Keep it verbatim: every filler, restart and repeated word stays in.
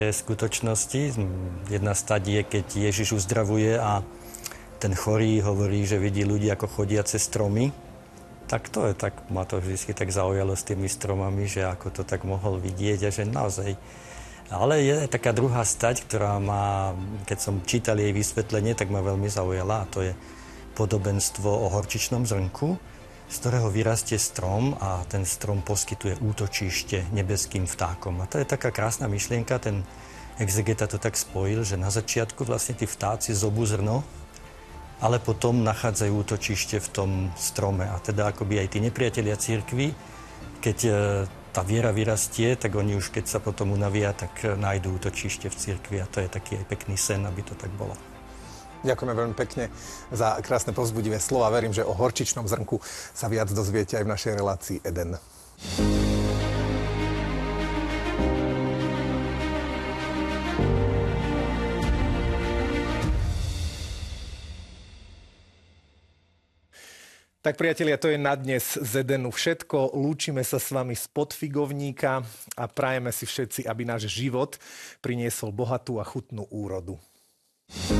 V skutočnosti jedna stať je, keď Ježiš uzdravuje a ten chorý hovorí, že vidí ľudí ako chodia cez stromy. Tak to je tak, ma to vždy tak zaujalo s tými stromami, že ako to tak mohol vidieť a že naozaj. Ale je taká druhá stať, ktorá ma, keď som čítal jej vysvetlenie, tak ma veľmi zaujala a to je podobenstvo o horčičnom zrnku, z ktorého vyrastie strom a ten strom poskytuje útočište nebeským vtákom. A to je taká krásna myšlienka, ten exegeta to tak spojil, že na začiatku vlastne tí vtáci zobú zrno, ale potom nachádzajú útočište v tom strome. A teda akoby aj tí nepriatelia cirkvi, keď tá viera vyrastie, tak oni už keď sa potom unavia, tak nájdú útočište v cirkvi. A to je taký aj pekný sen, aby to tak bolo. Ďakujeme veľmi pekne za krásne povzbudivé slova. Verím, že o horčičnom zrnku sa viac dozviete aj v našej relácii Eden. Tak priatelia, to je na dnes z Edenu všetko. Lúčime sa s vami spod figovníka a prajeme si všetci, aby náš život priniesol bohatú a chutnú úrodu.